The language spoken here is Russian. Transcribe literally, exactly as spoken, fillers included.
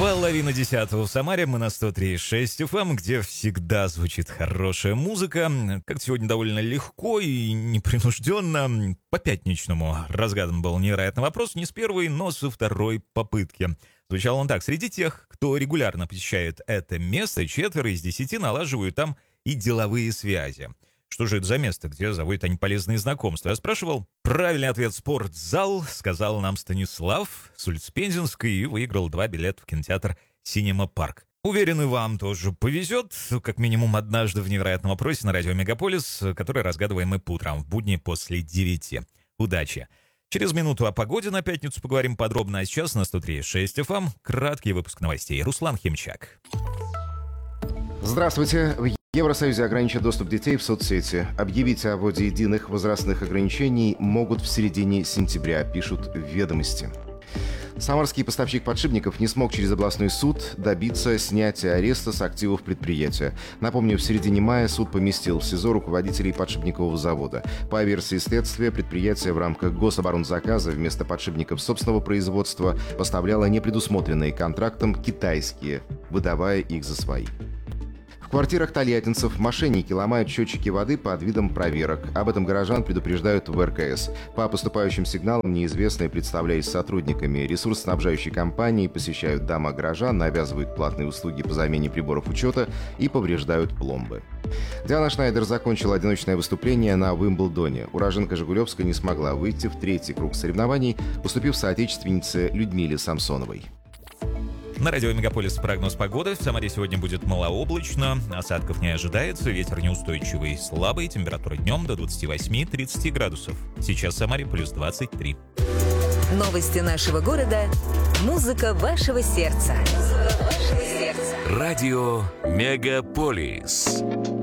Половина десятого в Самаре, мы на сто три и шесть эф эм, где всегда звучит хорошая музыка. Как сегодня довольно легко и непринужденно. По-пятничному разгадан был невероятный вопрос не с первой, но со второй попытки. Звучал он так: среди тех, кто регулярно посещает это место, четверо из десяти налаживают там и деловые связи. Что же это за место, где заводят они полезные знакомства? Я спрашивал. Правильный ответ — спортзал, сказал нам Станислав с улицы Пензенской и выиграл два билета в кинотеатр «Синема Парк». Уверен, и вам тоже повезет, как минимум однажды в невероятном вопросе на радио «Мегаполис», который разгадываем мы по утрам в будни после девяти. Удачи! Через минуту о погоде на пятницу поговорим подробно, а сейчас на сто три и шесть эф эм краткий выпуск новостей. Руслан Химчак. Здравствуйте. В Евросоюзе ограничат доступ детей в соцсети. Объявить о вводе единых возрастных ограничений могут в середине сентября, пишут в «Ведомости». Самарский поставщик подшипников не смог через областной суд добиться снятия ареста с активов предприятия. Напомню, в середине мая суд поместил в СИЗО руководителей подшипникового завода. По версии следствия, предприятие в рамках гособоронзаказа вместо подшипников собственного производства поставляло непредусмотренные контрактом китайские, выдавая их за свои. В квартирах тольяттинцев мошенники ломают счетчики воды под видом проверок. Об этом горожан предупреждают в эр ка эс. По поступающим сигналам неизвестные, представляясь сотрудниками ресурсоснабжающей компании, посещают дома горожан, навязывают платные услуги по замене приборов учета и повреждают пломбы. Диана Шнайдер закончила одиночное выступление на Уимблдоне. Уроженка Жигулевска не смогла выйти в третий круг соревнований, уступив соотечественнице Людмиле Самсоновой. На радио «Мегаполис» прогноз погоды. В Самаре сегодня будет малооблачно, осадков не ожидается, ветер неустойчивый, слабый, температура днем до двадцати восьми — тридцати градусов. Сейчас в Самаре плюс двадцать три. Новости нашего города. Музыка вашего сердца. Музыка вашего сердца. Радио «Мегаполис».